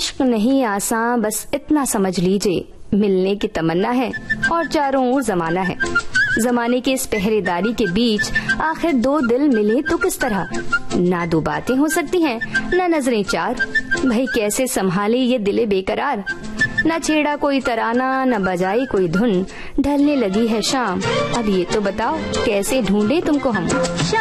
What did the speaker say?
इश्क नहीं आसान, बस इतना समझ लीजिए, मिलने की तमन्ना है और चारों ओर जमाना है। जमाने की इस पहरेदारी के बीच आखिर दो दिल मिले तो किस तरह? ना दो बातें हो सकती हैं, ना नजरें चार। भाई कैसे संभाले ये दिले बेकरार? न छेड़ा कोई तराना, न बजाई कोई धुन, ढलने लगी है शाम। अब ये तो बताओ कैसे ढूंढे तुमको हम।